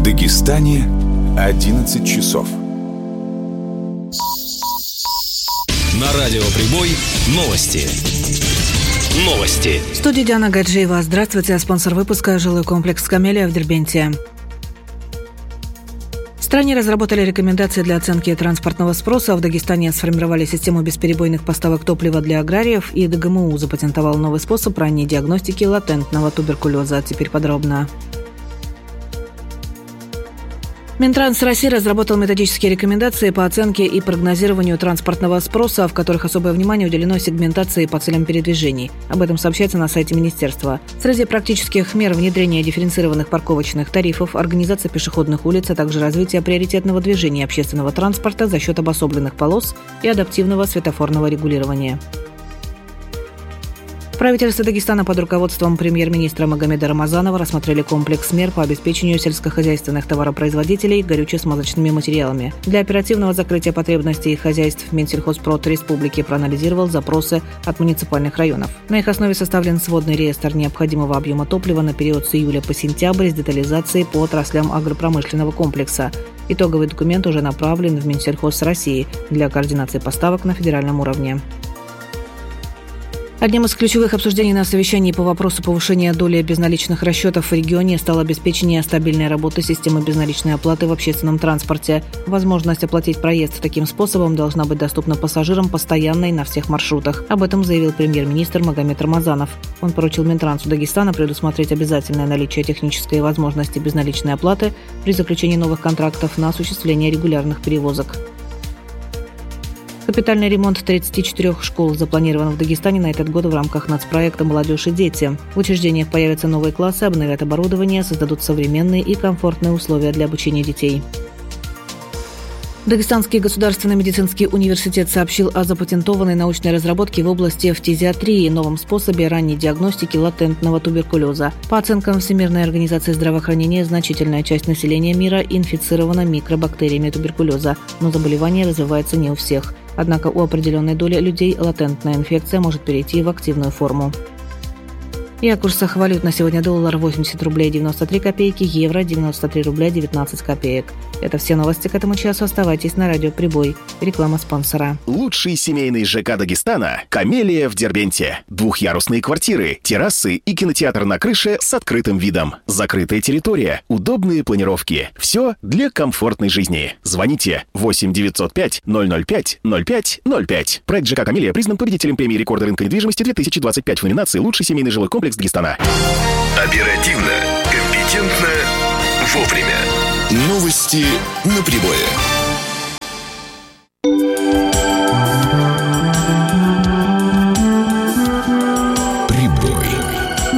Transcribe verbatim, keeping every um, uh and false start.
Дагестане одиннадцать часов. На радио «Прибой» новости. Новости. В студии Диана Гаджиева. Здравствуйте. Спонсор выпуска – жилой комплекс «Камелия» в Дербенте. В стране разработали рекомендации для оценки транспортного спроса. В Дагестане сформировали систему бесперебойных поставок топлива для аграриев, и ДГМУ запатентовал новый способ ранней диагностики латентного туберкулеза. Теперь подробно. Минтранс России разработал методические рекомендации по оценке и прогнозированию транспортного спроса, в которых особое внимание уделено сегментации по целям передвижений. Об этом сообщается на сайте министерства. Среди практических мер внедрения дифференцированных парковочных тарифов, организация пешеходных улиц, а также развитие приоритетного движения общественного транспорта за счет обособленных полос и адаптивного светофорного регулирования. Правительство Дагестана под руководством премьер-министра Магомеда Рамазанова рассмотрели комплекс мер по обеспечению сельскохозяйственных товаропроизводителей горюче-смазочными материалами. Для оперативного закрытия потребностей хозяйств Минсельхозпрод Республики проанализировал запросы от муниципальных районов. На их основе составлен сводный реестр необходимого объема топлива на период с июля по сентябрь с детализацией по отраслям агропромышленного комплекса. Итоговый документ уже направлен в Минсельхоз России для координации поставок на федеральном уровне. Одним из ключевых обсуждений на совещании по вопросу повышения доли безналичных расчетов в регионе стало обеспечение стабильной работы системы безналичной оплаты в общественном транспорте. Возможность оплатить проезд таким способом должна быть доступна пассажирам постоянно и на всех маршрутах. Об этом заявил премьер-министр Магомед Рамазанов. Он поручил Минтрансу Дагестана предусмотреть обязательное наличие технической возможности безналичной оплаты при заключении новых контрактов на осуществление регулярных перевозок. Капитальный ремонт тридцати четырёх школ запланирован в Дагестане на этот год в рамках нацпроекта «Молодежь и дети». В учреждениях появятся новые классы, обновят оборудование, создадут современные и комфортные условия для обучения детей. Дагестанский государственный медицинский университет сообщил о запатентованной научной разработке в области фтизиатрии, новом способе ранней диагностики латентного туберкулеза. По оценкам Всемирной организации здравоохранения, значительная часть населения мира инфицирована микробактериями туберкулеза, но заболевание развивается не у всех. Однако у определенной доли людей латентная инфекция может перейти в активную форму. И о курсах валют на сегодня: доллар восемьдесят рублей девяносто три копейки, евро девяносто три рубля девятнадцать копеек. Это все новости к этому часу. Оставайтесь на радио «Прибой». Реклама спонсора. Лучший семейный ЖК Дагестана – «Камелия» в Дербенте. Двухъярусные квартиры, террасы и кинотеатр на крыше с открытым видом. Закрытая территория, удобные планировки. Все для комфортной жизни. Звоните восемь девятьсот пять ноль ноль пять ноль пять ноль пять. Проект ЖК «Камелия» признан победителем премии рекорда рынка недвижимости две тысячи двадцать пять в номинации «Лучший семейный жилой комплекс Дагестана». Оперативно, компетентно, вовремя. Новости на Прибое.